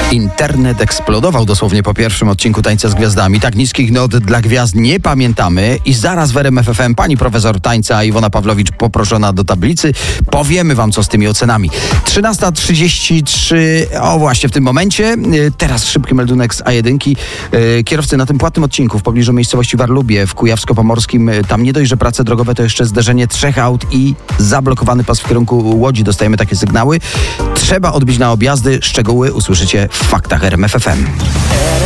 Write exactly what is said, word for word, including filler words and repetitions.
Internet eksplodował dosłownie po pierwszym odcinku Tańca z Gwiazdami. Tak niskich not dla gwiazd nie pamiętamy. I zaraz w R M F F M pani profesor tańca Iwona Pawlowicz poproszona do tablicy. Powiemy wam, co z tymi ocenami. trzynasta trzydzieści trzy, o właśnie w tym momencie. Teraz szybki meldunek z A jeden. Kierowcy na tym płatnym odcinku w pobliżu miejscowości Warlubie w Kujawsko-Pomorskim. Tam nie dość, że prace drogowe, to jeszcze zderzenie trzech aut i zablokowany pas w kierunku Łodzi. Dostajemy takie sygnały. Trzeba odbić na objazdy. Szczegóły usłyszycie w faktach R M F F M.